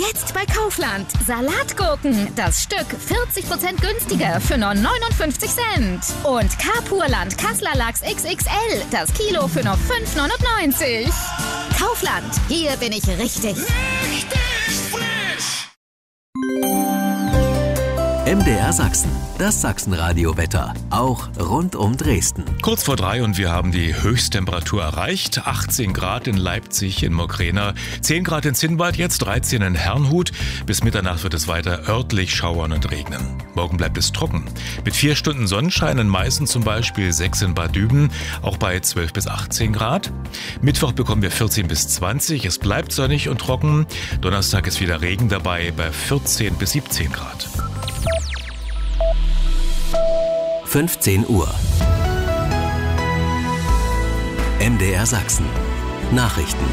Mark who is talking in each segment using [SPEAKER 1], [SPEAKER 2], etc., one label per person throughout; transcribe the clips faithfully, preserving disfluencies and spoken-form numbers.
[SPEAKER 1] Jetzt bei Kaufland. Salatgurken. Das Stück vierzig Prozent günstiger für nur neunundfünfzig Cent. Und Carpurland Kassler Lachs X X L. Das Kilo für nur fünf neunundneunzig. Kaufland. Hier bin ich richtig.
[SPEAKER 2] Richtig frisch.
[SPEAKER 3] M D R Sachsen, das Sachsenradio-Wetter, auch rund um Dresden.
[SPEAKER 4] Kurz vor drei und wir haben die Höchsttemperatur erreicht. achtzehn Grad in Leipzig, in Mogrena, zehn Grad in Zinnwald, jetzt dreizehn in Herrnhut. Bis Mitternacht wird es weiter örtlich schauern und regnen. Morgen bleibt es trocken. Mit vier Stunden Sonnenschein in Meißen zum Beispiel, sechs in Bad Düben, auch bei zwölf bis achtzehn Grad. Mittwoch bekommen wir vierzehn bis zwanzig, es bleibt sonnig und trocken. Donnerstag ist wieder Regen dabei bei vierzehn bis siebzehn Grad.
[SPEAKER 3] fünfzehn Uhr. M D R Sachsen. Nachrichten.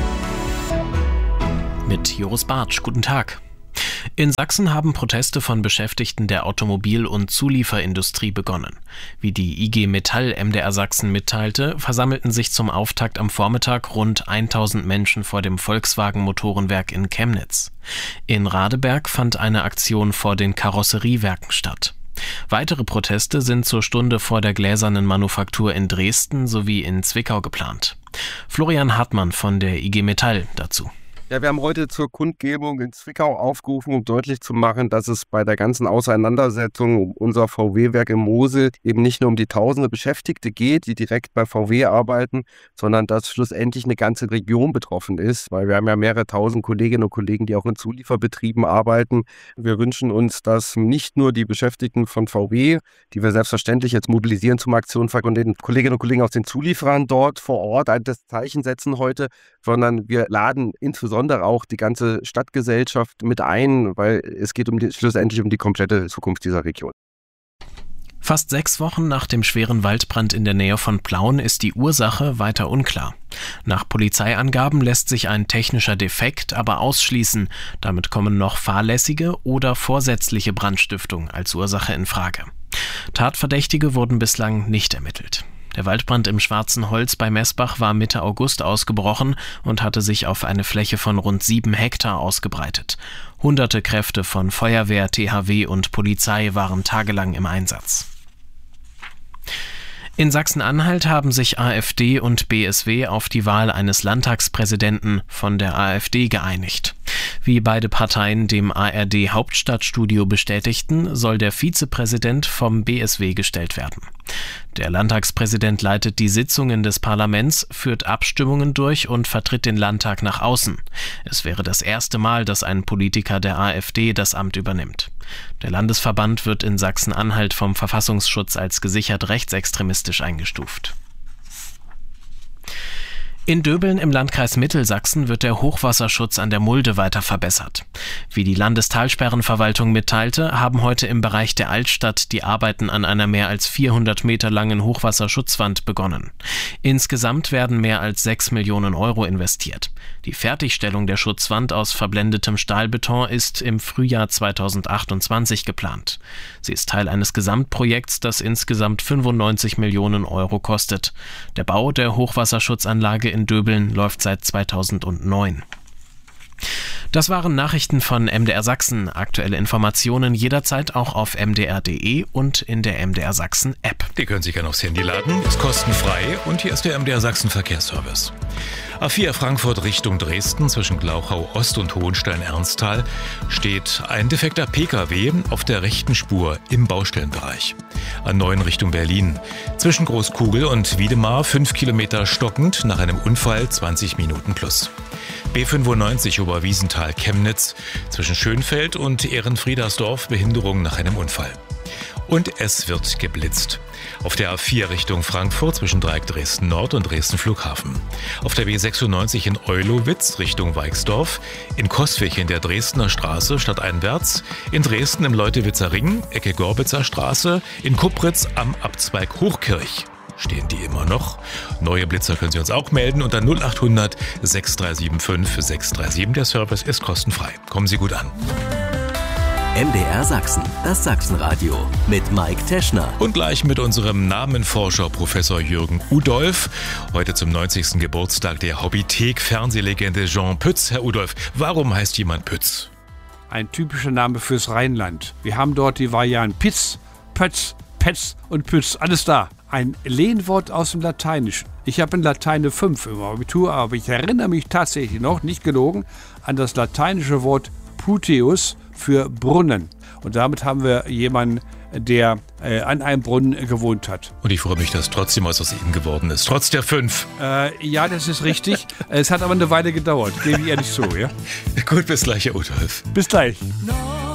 [SPEAKER 5] Mit Joris Bartsch. Guten Tag. In Sachsen haben Proteste von Beschäftigten der Automobil- und Zulieferindustrie begonnen. Wie die I G Metall M D R Sachsen mitteilte, versammelten sich zum Auftakt am Vormittag rund tausend Menschen vor dem Volkswagen-Motorenwerk in Chemnitz. In Radeberg fand eine Aktion vor den Karosseriewerken statt. Weitere Proteste sind zur Stunde vor der Gläsernen Manufaktur in Dresden sowie in Zwickau geplant. Florian Hartmann von der I G Metall dazu.
[SPEAKER 6] Ja, wir haben heute zur Kundgebung in Zwickau aufgerufen, um deutlich zu machen, dass es bei der ganzen Auseinandersetzung um unser V W-Werk in Mosel eben nicht nur um die tausende Beschäftigte geht, die direkt bei V W arbeiten, sondern dass schlussendlich eine ganze Region betroffen ist, weil wir haben ja mehrere tausend Kolleginnen und Kollegen, die auch in Zulieferbetrieben arbeiten. Wir wünschen uns, dass nicht nur die Beschäftigten von V W, die wir selbstverständlich jetzt mobilisieren zum Aktionstag und den Kolleginnen und Kollegen aus den Zulieferern dort vor Ort das Zeichen setzen heute, sondern wir laden insbesondere auch die ganze Stadtgesellschaft mit ein, weil es geht um die, schlussendlich um die komplette Zukunft dieser Region.
[SPEAKER 5] Fast sechs Wochen nach dem schweren Waldbrand in der Nähe von Plauen ist die Ursache weiter unklar. Nach Polizeiangaben lässt sich ein technischer Defekt aber ausschließen. Damit kommen noch fahrlässige oder vorsätzliche Brandstiftung als Ursache in Frage. Tatverdächtige wurden bislang nicht ermittelt. Der Waldbrand im Schwarzen Holz bei Messbach war Mitte August ausgebrochen und hatte sich auf eine Fläche von rund sieben Hektar ausgebreitet. Hunderte Kräfte von Feuerwehr, T H W und Polizei waren tagelang im Einsatz. In Sachsen-Anhalt haben sich AfD und B S W auf die Wahl eines Landtagspräsidenten von der AfD geeinigt. Wie beide Parteien dem A R D-Hauptstadtstudio bestätigten, soll der Vizepräsident vom B S W gestellt werden. Der Landtagspräsident leitet die Sitzungen des Parlaments, führt Abstimmungen durch und vertritt den Landtag nach außen. Es wäre das erste Mal, dass ein Politiker der AfD das Amt übernimmt. Der Landesverband wird in Sachsen-Anhalt vom Verfassungsschutz als gesichert rechtsextremistisch eingestuft. In Döbeln im Landkreis Mittelsachsen wird der Hochwasserschutz an der Mulde weiter verbessert. Wie die Landestalsperrenverwaltung mitteilte, haben heute im Bereich der Altstadt die Arbeiten an einer mehr als vierhundert Meter langen Hochwasserschutzwand begonnen. Insgesamt werden mehr als sechs Millionen Euro investiert. Die Fertigstellung der Schutzwand aus verblendetem Stahlbeton ist im Frühjahr zweitausendachtundzwanzig geplant. Sie ist Teil eines Gesamtprojekts, das insgesamt fünfundneunzig Millionen Euro kostet. Der Bau der Hochwasserschutzanlage in Döbeln läuft seit zweitausendneun. Das waren Nachrichten von M D R Sachsen. Aktuelle Informationen jederzeit auch auf m d r punkt d e und in der M D R Sachsen App.
[SPEAKER 4] Die können Sie gerne aufs Handy laden, ist kostenfrei und hier ist der M D R Sachsen Verkehrsservice. A vier Frankfurt Richtung Dresden zwischen Glauchau Ost und Hohenstein-Ernsthal steht ein defekter P K W auf der rechten Spur im Baustellenbereich. A neun Richtung Berlin zwischen Großkugel und Wiedemar fünf Kilometer stockend nach einem Unfall zwanzig Minuten plus. B fünfundneunzig Oberwiesenthal-Chemnitz zwischen Schönfeld und Ehrenfriedersdorf Behinderung nach einem Unfall. Und es wird geblitzt. Auf der A vier Richtung Frankfurt zwischen Dreieck Dresden Nord und Dresden Flughafen. Auf der B sechsundneunzig in Eulowitz Richtung Weixdorf. In Coswig in der Dresdner Straße stadteinwärts. In Dresden im Leutewitzer Ring, Ecke Gorbitzer Straße. In Kupritz am Abzweig Hochkirch. Stehen die immer noch? Neue Blitzer können Sie uns auch melden unter null acht hundert sechs drei sieben fünf sechs drei sieben. Der Service ist kostenfrei. Kommen Sie gut an.
[SPEAKER 3] M D R Sachsen, das Sachsenradio mit Mike Teschner.
[SPEAKER 4] Und gleich mit unserem Namenforscher Professor Jürgen Udolph. Heute zum neunzigsten Geburtstag der Hobbythek-Fernsehlegende Jean Pütz. Herr Udolph, warum heißt jemand Pütz?
[SPEAKER 7] ein typischer Name fürs Rheinland. Wir haben dort die Varianten Pitz, Pötz, Petz und Pütz, alles da. Ein Lehnwort aus dem Lateinischen. Ich habe in Latein fünf im Abitur, aber ich erinnere mich tatsächlich noch, nicht gelogen, an das lateinische Wort Puteus für Brunnen. Und damit haben wir jemanden, der äh, an einem Brunnen gewohnt hat.
[SPEAKER 4] Und ich freue mich, dass trotzdem was aus ihm geworden ist, trotz der fünf.
[SPEAKER 7] Äh, ja, das ist richtig. Es hat aber eine Weile gedauert, gebe ich ehrlich zu, ja?
[SPEAKER 4] Gut, bis gleich, Herr Utolf.
[SPEAKER 7] Bis gleich.
[SPEAKER 2] No.